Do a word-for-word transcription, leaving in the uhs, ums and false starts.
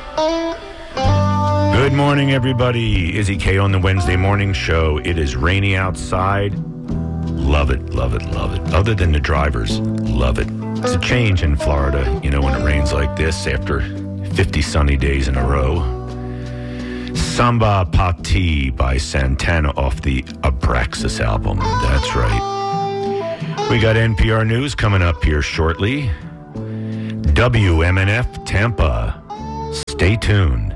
Good morning, everybody. Izzy K on the Wednesday morning show. It is rainy outside. Love it, love it, love it. Other than the drivers, love it. It's a change in Florida, you know, when it rains like this after fifty sunny days in a row. Samba Pati by Santana off the Abraxas album. That's right. We got N P R News coming up here shortly. W M N F Tampa. Stay tuned.